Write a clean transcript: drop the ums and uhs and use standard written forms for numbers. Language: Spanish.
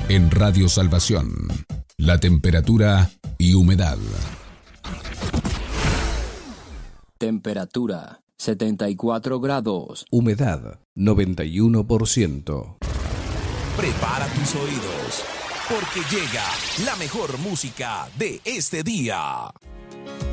En Radio Salvación, la temperatura y humedad. Temperatura 74 grados. Humedad 91%. Prepara tus oídos, porque llega la mejor música de este día.